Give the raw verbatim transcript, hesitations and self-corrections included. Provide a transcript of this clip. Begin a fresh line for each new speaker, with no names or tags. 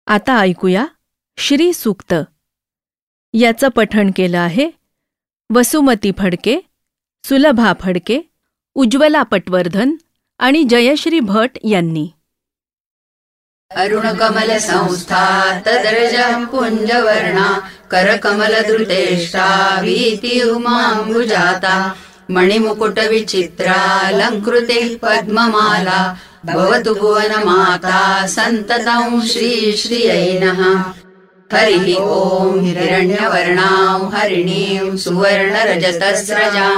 आता ऐकूया श्री सूक्त. याचं पठण केलं आहे वसुमती फडके, सुलभा फडके, उज्ज्वला पटवर्धन आणि जयश्री भट यांनी.
अरुणकमल संस्था तदर्जः पुञ्जवर्णा करकमलधृतेष्टा वीति उमाम्बुजाता मणिमुकुटविचित्रालङ्कृते पद्ममाला भवतु भुवनमाता सन्ततं श्रीश्रियै नः. हरिः ॐ हिरण्यवर्णां हरिणीं सुवर्णरजतस्रजां